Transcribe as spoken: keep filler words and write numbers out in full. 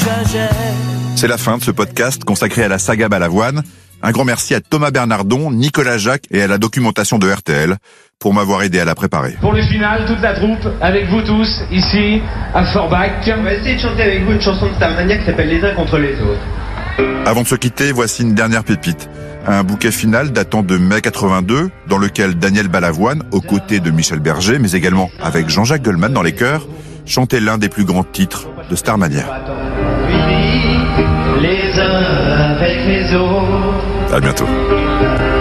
C'est la fin de ce podcast consacré à la saga Balavoine. Un grand merci à Thomas Bernardon, Nicolas Jacques et à la documentation de R T L pour m'avoir aidé à la préparer. Pour le final, toute la troupe, avec vous tous, ici, à Forbach. On va essayer de chanter avec vous une chanson de Starmania qui s'appelle Les uns contre les autres. Avant de se quitter, voici une dernière pépite. Un bouquet final datant de mai quatre-vingt-deux, dans lequel Daniel Balavoine, aux côtés de Michel Berger, mais également avec Jean-Jacques Goldman dans les chœurs, chantait l'un des plus grands titres de Starmania. Les uns avec les autres. À bientôt.